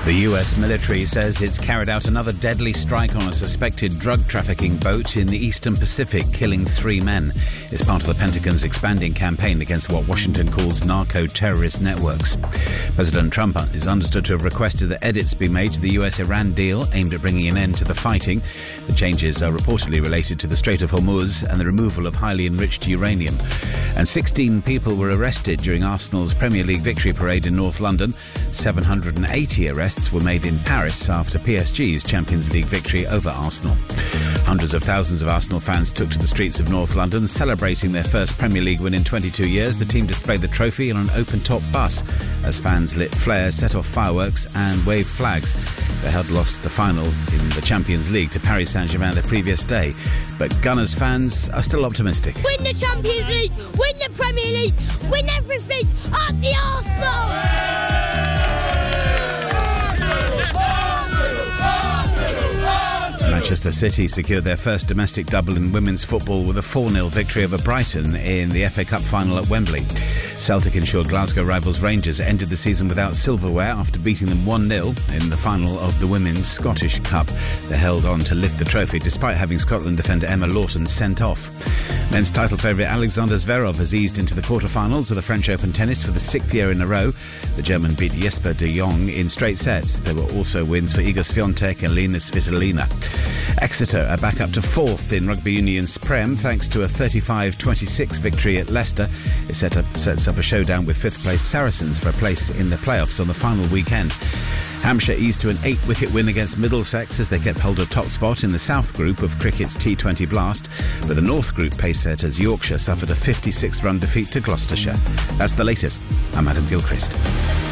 The US military says it's carried out another deadly strike on a suspected drug trafficking boat in the Eastern Pacific, killing 3 men. It's part of the Pentagon's expanding campaign against what Washington calls narco-terrorist networks. President Trump is understood to have requested that edits be made to the US-Iran deal aimed at bringing an end to the fighting. The changes are reportedly related to the Strait of Hormuz and the removal of highly enriched uranium. And 16 people were arrested during Arsenal's Premier League victory parade in North London. 780 arrests were made in Paris after PSG's Champions League victory over Arsenal. Hundreds of thousands of Arsenal fans took to the streets of North London, celebrating their first Premier League win in 22 years. The team displayed the trophy on an open-top bus as fans lit flares, set off fireworks and waved flags. They had lost the final in the Champions League to Paris Saint-Germain the previous day. But Gunners fans are still optimistic. Win the Champions League, win the Premier League, win everything at the Arsenal! Manchester City secured their first domestic double in women's football with a 4-0 victory over Brighton in the FA Cup final at Wembley. Celtic ensured Glasgow rivals Rangers ended the season without silverware after beating them 1-0 in the final of the Women's Scottish Cup. They held on to lift the trophy despite having Scotland defender Emma Lawton sent off. Men's title favourite Alexander Zverev has eased into the quarter-finals of the French Open tennis for the 6th year in a row. The German beat Jesper de Jong in straight sets. There were also wins for Iga Swiatek and Lena Svitolina. Exeter are back up to 4th in Rugby Union's Prem thanks to a 35-26 victory at Leicester. It sets up a showdown with 5th place Saracens for a place in the playoffs on the final weekend. Hampshire eased to an 8-wicket win against Middlesex as they kept hold of top spot in the South Group of cricket's T20 Blast, but the North Group pace-setters Yorkshire suffered a 56-run defeat to Gloucestershire. That's the latest. I'm Adam Gilchrist.